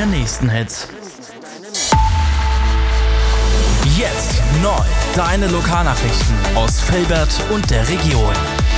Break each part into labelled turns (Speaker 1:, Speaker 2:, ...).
Speaker 1: deine nächsten Hits. Jetzt neu, deine Lokalnachrichten aus Velbert und der Region.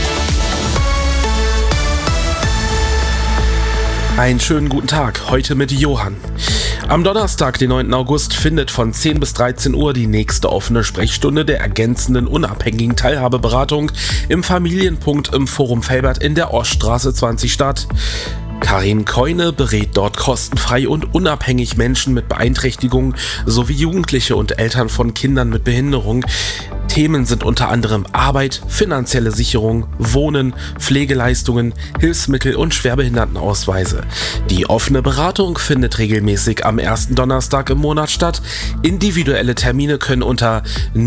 Speaker 2: Einen schönen guten Tag, heute mit Johann. Am Donnerstag, den 9. August, findet von 10 bis 13 Uhr die nächste offene Sprechstunde der ergänzenden unabhängigen Teilhabeberatung im Familienpunkt im Forum Velbert in der Oststraße 20 statt. Karin Keune berät dort kostenfrei und unabhängig Menschen mit Beeinträchtigungen sowie Jugendliche und Eltern von Kindern mit Behinderung. Themen sind unter anderem Arbeit, finanzielle Sicherung, Wohnen, Pflegeleistungen, Hilfsmittel und Schwerbehindertenausweise. Die offene Beratung findet regelmäßig am ersten Donnerstag im Monat statt. Individuelle Termine können unter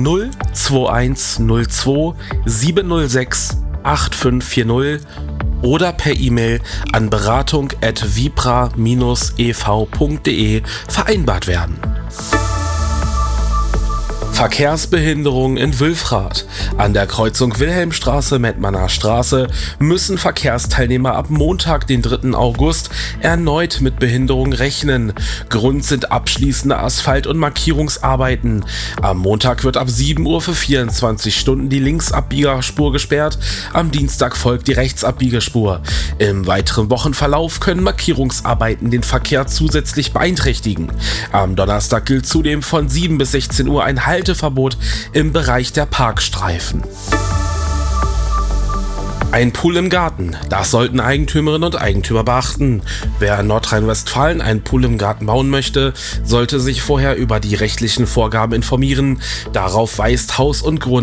Speaker 2: 02102 706 8540 oder per E-Mail an beratung@vipra-ev.de vereinbart werden. Verkehrsbehinderung in Wülfrath. An der Kreuzung Wilhelmstraße-Mettmanner Straße müssen Verkehrsteilnehmer ab Montag, den 3. August, erneut mit Behinderung rechnen. Grund sind abschließende Asphalt- und Markierungsarbeiten. Am Montag wird ab 7 Uhr für 24 Stunden die Linksabbiegerspur gesperrt, am Dienstag folgt die Rechtsabbiegerspur. Im weiteren Wochenverlauf können Markierungsarbeiten den Verkehr zusätzlich beeinträchtigen. Am Donnerstag gilt zudem von 7 bis 16 Uhr ein Halteverbot im Bereich der Parkstreifen. Ein Pool im Garten, das sollten Eigentümerinnen und Eigentümer beachten. Wer in Nordrhein-Westfalen einen Pool im Garten bauen möchte, sollte sich vorher über die rechtlichen Vorgaben informieren. Darauf weist Haus und Grund